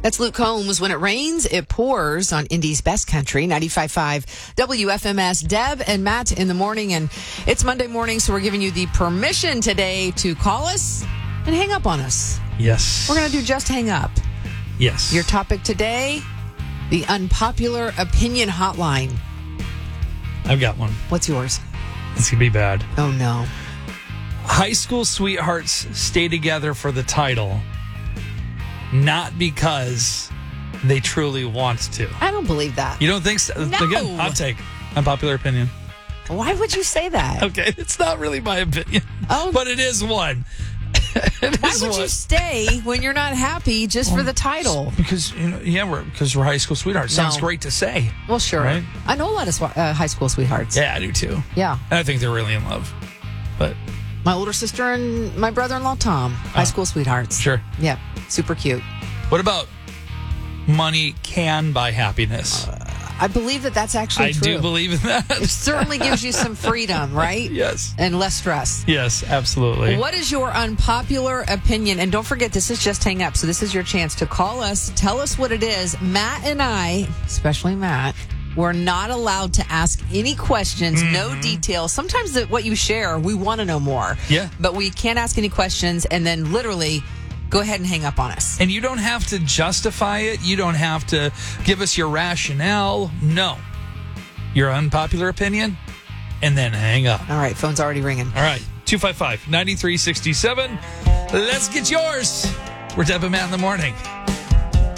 That's Luke Combs. When it rains, it pours on Indy's best country, 95.5 WFMS. Deb and Matt in the morning, and it's Monday morning, so we're giving you the permission today to call us and hang up on us. Yes. We're going to do just hang up. Yes. Your topic today, the unpopular opinion hotline. I've got one. What's yours? This could be bad. Oh, no. High school sweethearts stay together for the title, not because they truly want to. I don't believe that. You don't think so? No. Again, hot take. Unpopular opinion. Why would you say that? Okay, it's not really my opinion. Oh. But it is one. Why would you stay when you're not happy just for the title? Because because we're high school sweethearts. Sounds great to say. Well, sure. Right? I know a lot of high school sweethearts. Yeah, I do too. Yeah. And I think they're really in love. But My older sister and my brother-in-law, Tom, high school sweethearts. Sure. Yeah, super cute. What about money can buy happiness? I believe that that's actually true. I do believe in that. It certainly gives you some freedom, right? Yes. And less stress. Yes, absolutely. What is your unpopular opinion? And don't forget, this is just hang up. So this is your chance to call us. Tell us what it is. Matt and I, especially Matt, we're not allowed to ask any questions, no details. Sometimes what you share, we want to know more. Yeah. But we can't ask any questions and then literally go ahead and hang up on us. And you don't have to justify it. You don't have to give us your rationale. No. Your unpopular opinion, and then hang up. All right, phone's already ringing. All right, 255-9367. Let's get yours. We're Deb and Matt in the morning.